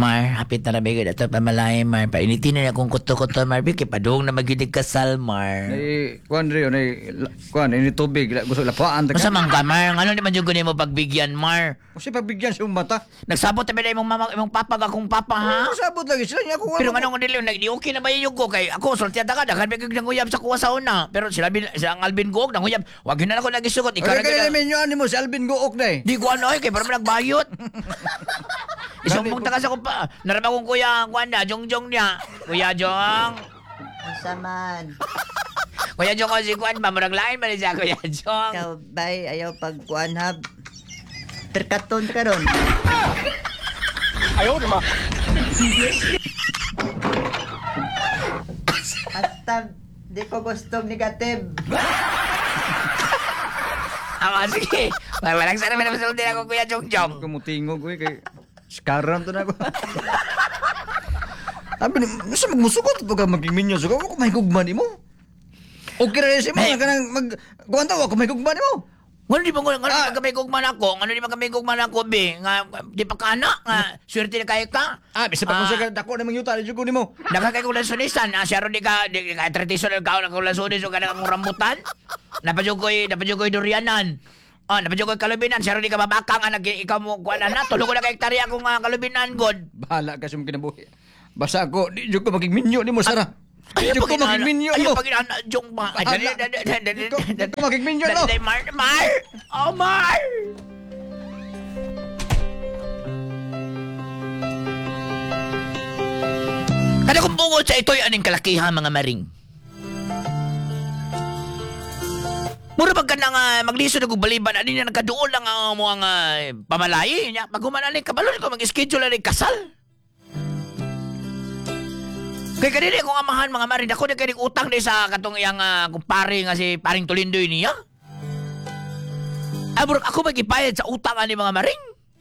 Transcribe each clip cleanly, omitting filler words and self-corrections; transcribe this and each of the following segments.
Mar, hapit na nabigod ato pamalay, Mar. Painitin na akong kuto-kuto, Mar. Kay padung na magidig kasal, Mar. Kuan rin yun, ini tubig. Gusto lapaan. Masa man ka, Mar? Ano naman yung ganyan mo pagbigyan, Mar? Kasi pagbigyan siya mata. Nagsabot na ba na imong papag akong papa, ha? Sabot lagi sila niya kung Pero manong dili di okay na ba yung ko kay ako sultiada ka daghan bigag nanguyab sa kuwa sa una. Pero sila ang Alvin Gog nanguyab. Wag na ako nagisugot ikaw Kaya na. kaya menyo ani mo si Alvin Gook na eh. Di ko ano kay pero nagbayot. Isang mong taga sa ko pa. Naraba kong kuya Juanda, Jongjong niya. Kuya Jong. Saman. Kuya Jong ko si Juan ba murag lain man siya Kuya Jong. Ikaw bay ayaw pagkuan hab. Perkaton ka ron. Ayaw di ma. Hasta di ko gustong negative. Ako sige. Walang sana man masulti ako Kuya Jongjong. Kumutingog ko kay skaram to na ako. Abi ni sa magmusugot pag magminyo sugo ko may gugman mo. Okay ra si mo kanang mag kuan taw ako may gugman mo. Ngano di ba kami gugman ako? Ngano di ba kami gugman ako, be? Nga, di pa kana? Nga, swerte na kayo ka? Bisa pa kung sa dako na mangyuta di jud nimo. Nakakay ko lang sunisan. Siya ron di ka traditional ka na kung lasunin so ka na akong rambutan. Napadyo ko'y durianan. Napadyo ko'y kalubinan. Siya ron di ka babakang. Ikaw mo, kuha na. Tulog ko na kay hektarya akong kalubinan, God. Bahala ka sa mga kinabuhi. Basta ako, di jud ko magigminyo nimo Sara. Di Ayaw jud ko magigminyo Ayaw mo. pag inaana, Jong ba? Di ko magigminyo no. Mar! Oh, Mar! Kada kong bungod sa ito'y aning kalakihan, mga maring. Mura pag ka nang maglisod na kong baliban, anin na nagkadoon lang ang mga pamalayi niya. Pag humanalay, kabalon ko mag-schedule na kasal. Kaya kanina akong amahan, mga maring, ako na kayo utang din sa katong iyang kumpare nga si paring Tulindoy niya. Bro, ako magipayad sa utang ni mga maring.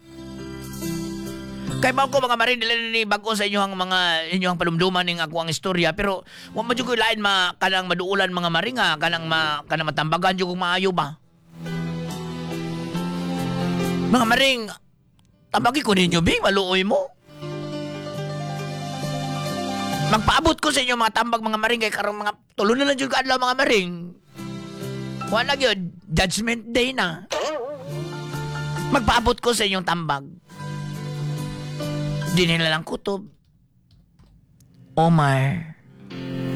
Kaya ba ko mga maring nila ni bago sa inyong palumduman ng ako ang istorya pero wa man jud ko lain kanang maduulan mga maring kanang matambagan jud kung maayo ba. Mga maring tambagi ko ninyo bing maluoy mo. Magpaabot ko sa inyo mga tambag mga maring kay karong mga tulo na lang jud kaadlaw mga maring. Wala gyud judgment day na. Magpaabot ko sa inyong tambag. Di nila lang kutob. Omar.